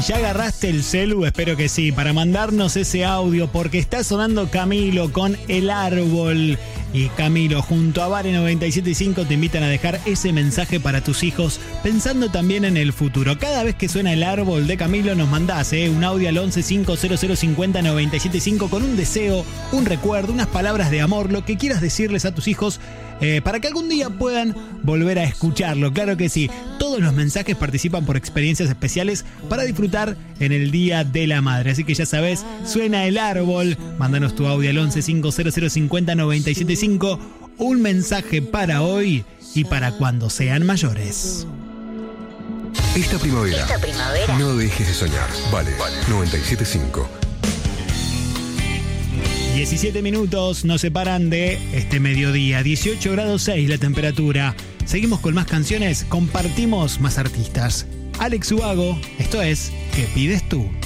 ¿Ya agarraste el celu? Espero que sí, para mandarnos ese audio, porque está sonando Camilo con El Árbol. Y Camilo, junto a Vare 97.5, te invitan a dejar ese mensaje para tus hijos, pensando también en el futuro. Cada vez que suena El Árbol de Camilo, nos mandás un audio al 1150050975 con un deseo, un recuerdo, unas palabras de amor, lo que quieras decirles a tus hijos, para que algún día puedan volver a escucharlo. Claro que sí, todos los mensajes participan por experiencias especiales para disfrutar en el Día de la Madre. Así que ya sabes, suena El Árbol, mándanos tu audio al 1150050975, un mensaje para hoy y para cuando sean mayores. Esta primavera, no dejes de soñar. Vale, 97.5. 17 minutos nos separan de este mediodía, 18 grados 6 la temperatura. Seguimos con más canciones, compartimos más artistas. Alex Ubago, esto es ¿Qué pides tú?